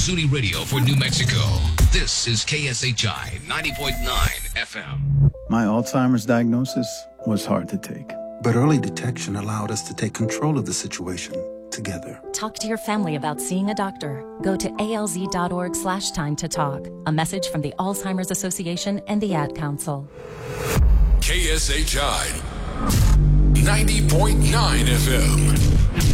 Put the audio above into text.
SUNY Radio for New Mexico. This is KSHI 90.9 FM. My Alzheimer's diagnosis was hard to take. But early detection allowed us to take control of the situation together. Talk to your family about seeing a doctor. Go to alz.org/time to talk. A message from the Alzheimer's Association and the Ad Council. KSHI 90.9 FM.